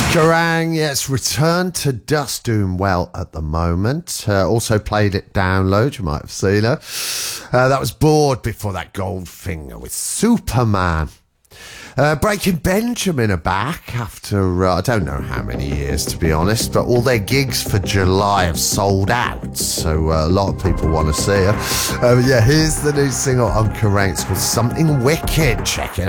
Kerrang, yes, returned to Dust, doing well at the moment. Also played it Download, you might have seen her. That was Bored before that, Goldfinger with Superman. Breaking Benjamin are back after, I don't know how many years to be honest, but all their gigs for July have sold out, so a lot of people want to see her. Yeah, here's the new single on Kerrang, it's called Something Wicked, check it